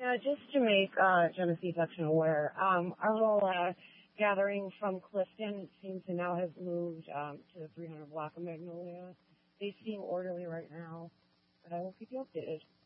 Yeah, just to make Genesee Section aware, our little gathering from Clifton seems to now have moved to the 300 block of Magnolia. They seem orderly right now, but I will keep you updated.